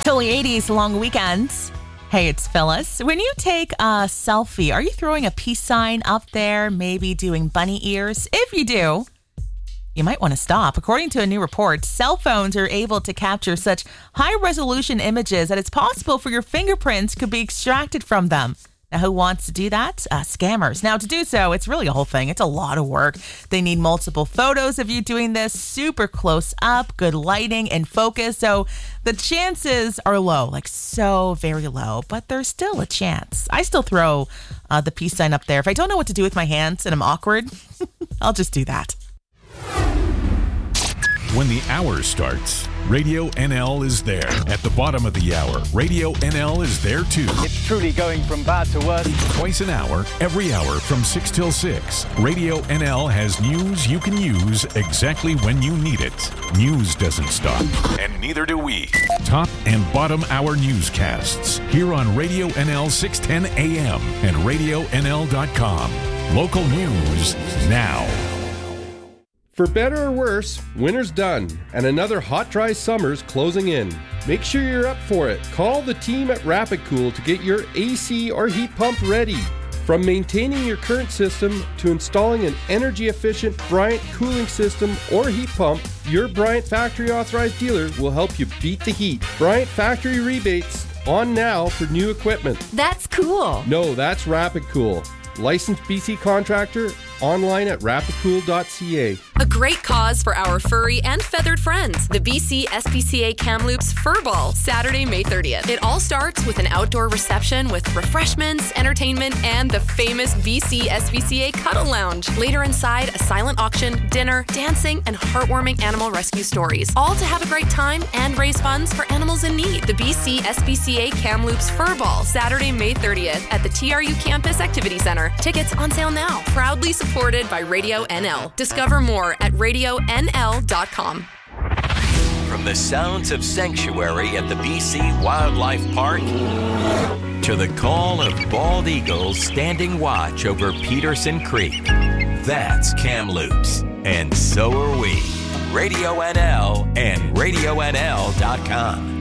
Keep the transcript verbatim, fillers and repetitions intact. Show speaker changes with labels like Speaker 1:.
Speaker 1: Philly eighties long weekends. Hey, it's Phyllis. When you take a selfie, are you throwing a peace sign up there, maybe doing bunny ears? If you do, you might want to stop. According to a new report, cell phones are able to capture such high-resolution images that it's possible for your fingerprints could be extracted from them. Now, who wants to do that? Uh, scammers. Now, to do so, it's really a whole thing. It's a lot of work. They need multiple photos of you doing this, super close up, good lighting and focus. So the chances are low, like so very low, but there's still a chance. I still throw uh, the peace sign up there. If I don't know what to do with my hands and I'm awkward, I'll just do that.
Speaker 2: When the hour starts, Radio N L is there. At the bottom of the hour, Radio N L is there too.
Speaker 3: It's truly going from bad to worse.
Speaker 2: Twice an hour, every hour from six till six. Radio N L has news you can use exactly when you need it. News doesn't stop, and neither do we. Top and bottom hour newscasts here on Radio N L six ten A M and radio N L dot com. Local news now.
Speaker 4: For better or worse, winter's done, and another hot, dry summer's closing in. Make sure you're up for it. Call the team at Rapid Cool to get your A C or heat pump ready. From maintaining your current system to installing an energy-efficient Bryant cooling system or heat pump, your Bryant Factory Authorized dealer will help you beat the heat. Bryant Factory rebates on now for new equipment.
Speaker 5: That's cool.
Speaker 4: No, that's Rapid Cool. Licensed B C contractor, online at rapid cool dot c a.
Speaker 5: A great cause for our furry and feathered friends. The B C S P C A Kamloops Fur Ball, Saturday, May thirtieth. It all starts with an outdoor reception with refreshments, entertainment, and the famous B C S P C A Cuddle Lounge. Later inside, a silent auction, dinner, dancing, and heartwarming animal rescue stories. All to have a great time and raise funds for animals in need. The B C S P C A Kamloops Fur Ball, Saturday, May thirtieth at the T R U Campus Activity Center. Tickets on sale now. Proudly supported by Radio N L. Discover more at radio N L dot com.
Speaker 6: From the sounds of sanctuary at the B C Wildlife Park to the call of bald eagles standing watch over Peterson Creek. That's Kamloops, and so are we. Radio N L and radio N L dot com.